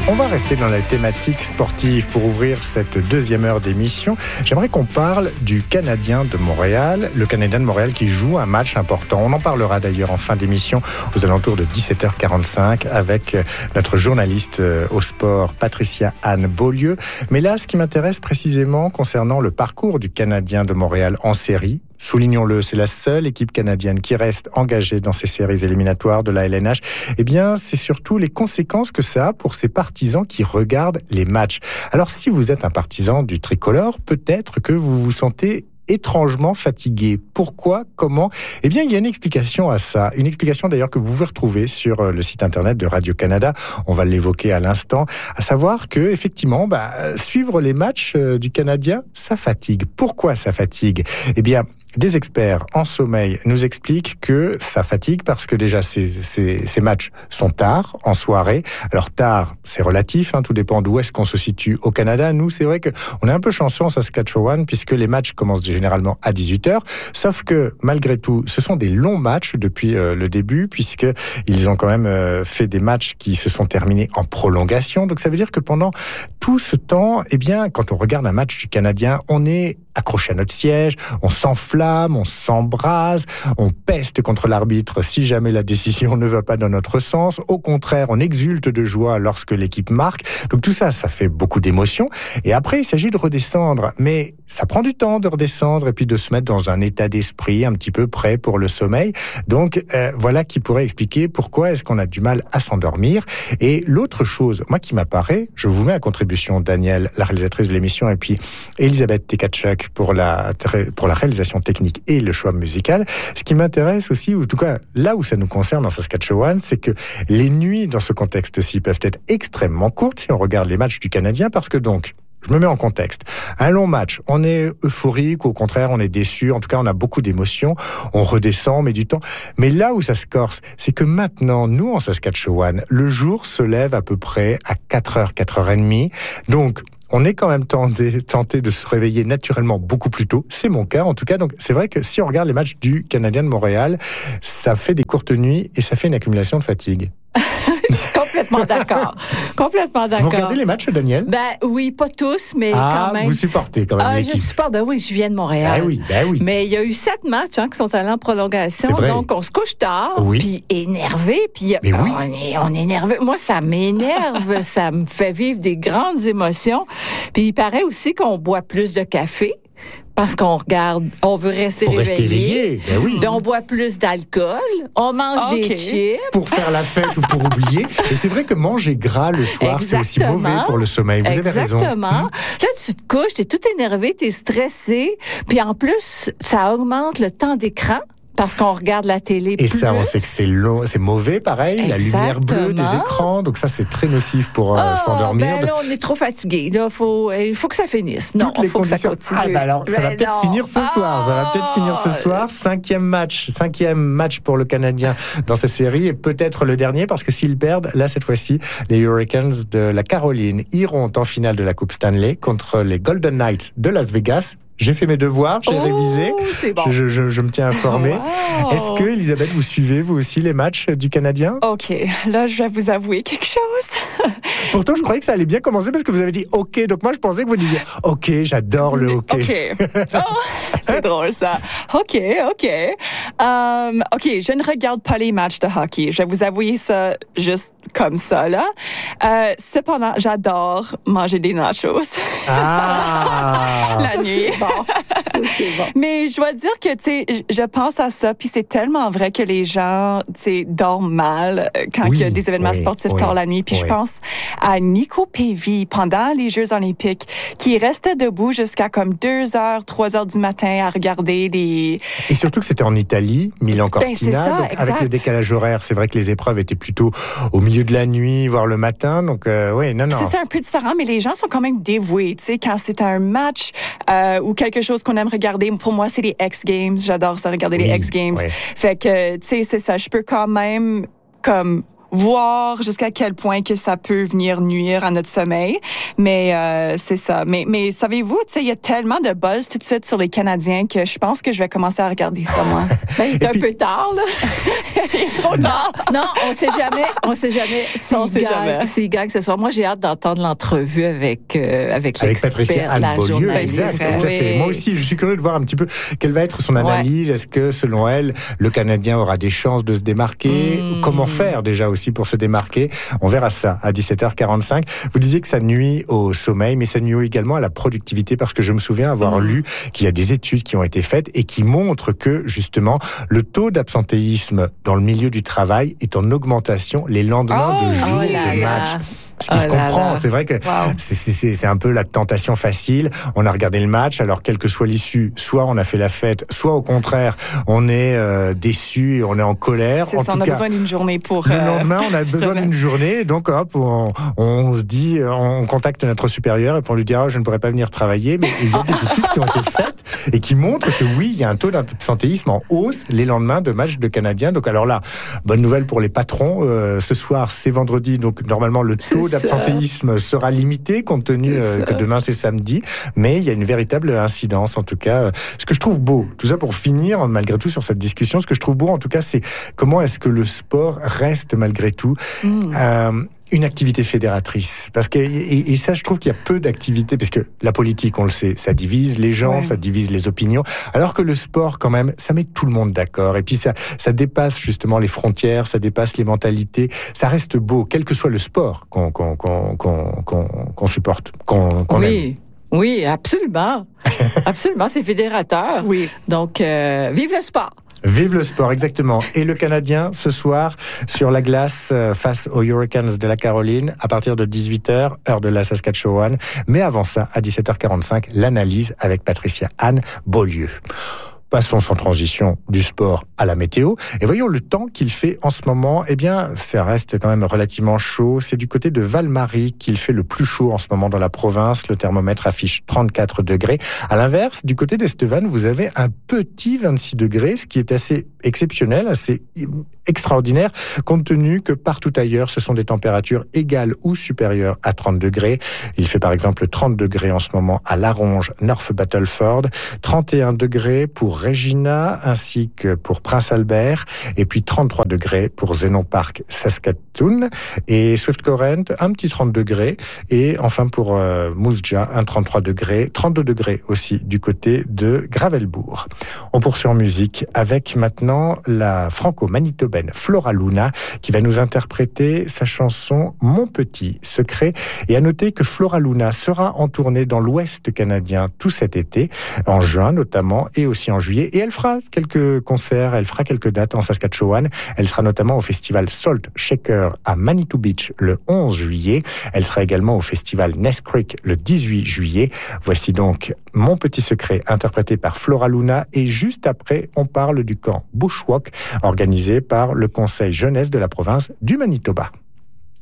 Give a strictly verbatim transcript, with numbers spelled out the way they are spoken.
On va rester dans la thématique sportive pour ouvrir cette deuxième heure d'émission. J'aimerais qu'on parle du Canadien de Montréal, le Canadien de Montréal qui joue un match important. On en parlera d'ailleurs en fin d'émission aux alentours de dix-sept heures quarante-cinq avec notre journaliste au sport Patricia Anne Beaulieu. Mais là, ce qui m'intéresse précisément concernant le parcours du Canadien de Montréal en série, soulignons-le, c'est la seule équipe canadienne qui reste engagée dans ces séries éliminatoires de la L N H. Eh bien, c'est surtout les conséquences que ça a pour ces partisans qui regardent les matchs. Alors, si vous êtes un partisan du tricolore, peut-être que vous vous sentez étrangement fatigué. Pourquoi ? Comment ? Eh bien, il y a une explication à ça. Une explication d'ailleurs que vous pouvez retrouver sur le site internet de Radio-Canada. On va l'évoquer à l'instant. À savoir que, effectivement, bah, suivre les matchs du Canadien, ça fatigue. Pourquoi ça fatigue ? Eh bien, des experts en sommeil nous expliquent que ça fatigue parce que déjà ces, ces, ces matchs sont tard, en soirée. Alors tard, c'est relatif, hein, tout dépend d'où est-ce qu'on se situe au Canada. Nous, c'est vrai qu'on est un peu chanceux en Saskatchewan puisque les matchs commencent généralement à dix-huit heures. Sauf que malgré tout, ce sont des longs matchs depuis euh, le début puisqu'ils ont quand même euh, fait des matchs qui se sont terminés en prolongation. Donc ça veut dire que pendant tout ce temps, eh bien, quand on regarde un match du Canadien, on est accroché à notre siège, on s'enflamme, on s'embrase, on peste contre l'arbitre si jamais la décision ne va pas dans notre sens. Au contraire, on exulte de joie lorsque l'équipe marque. Donc tout ça, ça fait beaucoup d'émotions. Et après, il s'agit de redescendre. Mais ça prend du temps de redescendre et puis de se mettre dans un état d'esprit un petit peu prêt pour le sommeil. Donc euh, voilà qui pourrait expliquer pourquoi est-ce qu'on a du mal à s'endormir. Et l'autre chose, moi qui m'apparaît, je vous mets à contribution Danielle, la réalisatrice de l'émission, et puis Elisabeth Tekatchuk pour la, pour la réalisation technique et le choix musical. Ce qui m'intéresse aussi, ou en tout cas là où ça nous concerne en Saskatchewan, c'est que les nuits dans ce contexte-ci peuvent être extrêmement courtes si on regarde les matchs du Canadien, parce que donc, je me mets en contexte. Un long match, on est euphorique ou au contraire, on est déçu. En tout cas, on a beaucoup d'émotions. On redescend, on met du temps. Mais là où ça se corse, c'est que maintenant, nous, en Saskatchewan, le jour se lève à peu près à quatre heures, quatre heures trente. Donc, on est quand même tenté, tenté de se réveiller naturellement beaucoup plus tôt. C'est mon cas, en tout cas. Donc, c'est vrai que si on regarde les matchs du Canadien de Montréal, ça fait des courtes nuits et ça fait une accumulation de fatigue. Complètement d'accord. Complètement d'accord. Vous regardez les matchs, Daniel? Ben oui, pas tous, mais ah, quand même. Vous supportez quand même ah, l'équipe. Je supporte, ben oui, je viens de Montréal. Ben oui, ben oui. Mais il y a eu sept matchs hein, qui sont allés en prolongation, donc on se couche tard, oui. puis énervé, puis oui. on est, on est énervé. Moi, ça m'énerve, ça me fait vivre des grandes émotions. Puis il paraît aussi qu'on boit plus de café. Parce qu'on regarde, on veut rester pour réveillé. Rester éveillé, ben oui. Donc, on boit plus d'alcool, on mange okay. des chips. Pour faire la fête ou pour oublier. Et c'est vrai que manger gras le soir, Exactement. C'est aussi mauvais pour le sommeil. Vous Exactement. avez raison. Exactement. Là, tu te couches, t'es tout énervé, t'es stressé. Puis en plus, ça augmente le temps d'écran. Parce qu'on regarde la télé et plus. ça, on sait que c'est long, c'est mauvais, pareil. Exactement. La lumière bleue des écrans, donc ça, c'est très nocif pour euh, oh, s'endormir. Ben là, on est trop fatigué. Là, faut, il faut que ça finisse. Non, il faut conditions... que ça continue. Ah, ben alors, ça ben va peut-être non. finir ce soir. Oh. Ça va peut-être finir ce soir. Cinquième match, cinquième match pour le Canadien dans cette série et peut-être le dernier parce que s'ils perdent, là cette fois-ci, les Hurricanes de la Caroline iront en finale de la Coupe Stanley contre les Golden Knights de Las Vegas. J'ai fait mes devoirs, j'ai oh, révisé, c'est bon. je, je, je me tiens informé. Wow. Est-ce que, Elisabeth, vous suivez, vous aussi, les matchs du Canadien? OK, là, je vais vous avouer quelque chose. Pourtant, je croyais que ça allait bien commencer parce que vous avez dit OK. Donc moi, je pensais que vous disiez OK, j'adore le hockey. OK. Oh, c'est drôle, ça. OK, OK. Um, OK, je ne regarde pas les matchs de hockey. Je vais vous avouer ça juste comme ça, là. Euh, cependant, j'adore manger des nachos. Ah! La nuit. C'est bon. C'est bon. Mais je dois dire que, tu sais, je pense à ça, puis c'est tellement vrai que les gens, tu sais, dorment mal quand oui, il y a des événements oui, sportifs oui, tard la nuit. Puis oui. je pense à Nico Pévy pendant les Jeux olympiques, qui restait debout jusqu'à comme deux heures, trois heures du matin à regarder les... Et surtout que c'était en Italie, Milan-Cortina, ben, ça, donc avec le décalage horaire, c'est vrai que les épreuves étaient plutôt au milieu de la nuit, voire le matin, donc euh, oui, non, non. C'est ça, un peu différent, mais les gens sont quand même dévoués, tu sais, quand c'est un match euh, ou quelque chose qu'on aime regarder, pour moi, c'est les X Games, j'adore ça, regarder oui, les X Games. Oui. Fait que, tu sais, c'est ça, je peux quand même, comme... voir jusqu'à quel point que ça peut venir nuire à notre sommeil. Mais euh, c'est ça. Mais, mais savez-vous, tu sais, il y a tellement de buzz tout de suite sur les Canadiens que je pense que je vais commencer à regarder ça, moi. Ben, il est un puis... peu tard, là. Il est trop tard. Non, on sait jamais, on sait jamais s'il gagne, s'il gagne ce soir. Moi, j'ai hâte d'entendre l'entrevue avec, euh, avec, avec Patricia la Anne-Beaulieu. journaliste. Exact, tout à fait. Moi aussi, je suis curieux de voir un petit peu quelle va être son analyse. Ouais. Est-ce que, selon elle, le Canadien aura des chances de se démarquer? Mmh. Comment faire, déjà, aussi, pour se démarquer? On verra ça à dix-sept heures quarante-cinq. Vous disiez que ça nuit au sommeil, mais ça nuit également à la productivité, parce que je me souviens avoir mmh. lu qu'il y a des études qui ont été faites et qui montrent que, justement, le taux d'absentéisme dans le milieu du travail est en augmentation les lendemains oh, de jours oh là de match. là. Ce qui oh se comprend, là. c'est vrai que wow. c'est, c'est, c'est un peu la tentation facile. On a regardé le match, alors quelle que soit l'issue, soit on a fait la fête, soit au contraire, on est euh, déçu et on est en colère. C'est en ça, tout on a cas, besoin d'une journée pour... Le euh, lendemain, on a besoin d'une journée, donc hop, on, on se dit, on contacte notre supérieur et puis on lui dit, ah, je ne pourrais pas venir travailler. Mais il y a des études qui ont été faites et qui montrent que oui, il y a un taux d'absentéisme en hausse les lendemains de matchs de Canadiens. Donc alors là, bonne nouvelle pour les patrons. Euh, ce soir, c'est vendredi, donc normalement le taux d'absentéisme sera limité compte tenu euh, que demain c'est samedi, mais il y a une véritable incidence en tout cas. Ce que je trouve beau, tout ça pour finir malgré tout sur cette discussion, ce que je trouve beau en tout cas, c'est comment est-ce que le sport reste malgré tout mmh. euh, une activité fédératrice. Parce que, et, et ça, je trouve qu'il y a peu d'activités, parce que la politique, on le sait, ça divise les gens, ouais. ça divise les opinions, alors que le sport, quand même, ça met tout le monde d'accord. Et puis ça, ça dépasse justement les frontières, ça dépasse les mentalités, ça reste beau, quel que soit le sport qu'on, qu'on, qu'on, qu'on, qu'on, qu'on supporte, qu'on, qu'on oui. aime. Oui, absolument. Absolument, c'est fédérateur. Oui. Donc, euh, vive le sport! Vive le sport, exactement. Et le Canadien, ce soir, sur la glace, euh, face aux Hurricanes de la Caroline, à partir de dix-huit heures, heure de la Saskatchewan. Mais avant ça, à dix-sept heures quarante-cinq, l'analyse avec Patricia Anne-Beaulieu. Passons sans transition du sport à la météo. Et voyons le temps qu'il fait en ce moment. Eh bien, ça reste quand même relativement chaud. C'est du côté de Val-Marie qu'il fait le plus chaud en ce moment dans la province. Le thermomètre affiche trente-quatre degrés. À l'inverse, du côté d'Estevan, vous avez un petit vingt-six degrés, ce qui est assez exceptionnel, assez extraordinaire, compte tenu que partout ailleurs, ce sont des températures égales ou supérieures à trente degrés. Il fait par exemple trente degrés en ce moment à Laronge, North Battleford, trente et un degrés pour Regina, ainsi que pour Prince Albert, et puis trente-trois degrés pour Zenon Park, Saskatoon, et Swift Current, un petit trente degrés, et enfin pour euh, Moose Jaw, un trente-trois degrés, trente-deux degrés aussi du côté de Gravelbourg. On poursuit en musique avec maintenant la franco-manitobaine Flora Luna, qui va nous interpréter sa chanson Mon Petit Secret. Et à noter que Flora Luna sera en tournée dans l'Ouest canadien tout cet été, en juin notamment, et aussi en juillet. Et elle fera quelques concerts, elle fera quelques dates en Saskatchewan. Elle sera notamment au festival Salt Shaker à Manitou Beach le onze juillet. Elle sera également au festival Ness Creek le dix-huit juillet. Voici donc Mon Petit Secret, interprété par Flora Luna. Et juste après, on parle du camp Bushwalk, organisé par le Conseil jeunesse de la province du Manitoba.